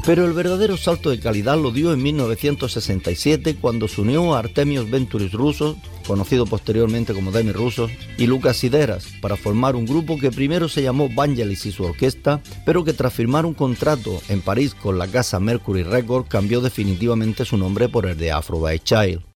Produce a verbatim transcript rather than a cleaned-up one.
Pero el verdadero salto de calidad lo dio en mil novecientos sesenta y siete cuando se unió a Artemios Venturis Russos, conocido posteriormente como Demis Roussos, y Lucas Sideras, para formar un grupo que primero se llamó Vangelis y su orquesta, pero que tras firmar un contrato en París con la casa Mercury Records cambió definitivamente su nombre por el de Afro by Child.